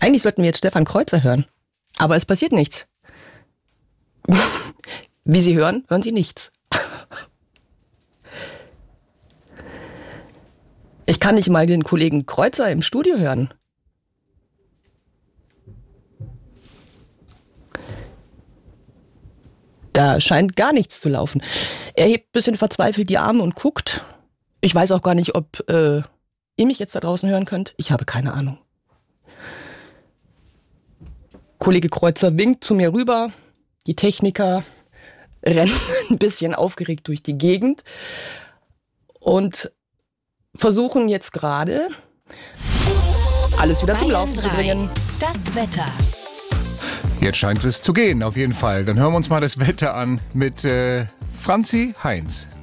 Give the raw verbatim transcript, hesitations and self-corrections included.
Eigentlich sollten wir jetzt Stefan Kreuzer hören. Aber es passiert nichts. Wie Sie hören, hören Sie nichts. Ich kann nicht mal den Kollegen Kreuzer im Studio hören. Da scheint gar nichts zu laufen. Er hebt ein bisschen verzweifelt die Arme und guckt. Ich weiß auch gar nicht, ob äh, ihr mich jetzt da draußen hören könnt. Ich habe keine Ahnung. Kollege Kreuzer winkt zu mir rüber. Die Techniker rennen ein bisschen aufgeregt durch die Gegend und versuchen jetzt gerade, alles wieder zum Laufen zu bringen. Das Wetter. Jetzt scheint es zu gehen, auf jeden Fall. Dann hören wir uns mal das Wetter an mit äh, Franzi Heinz.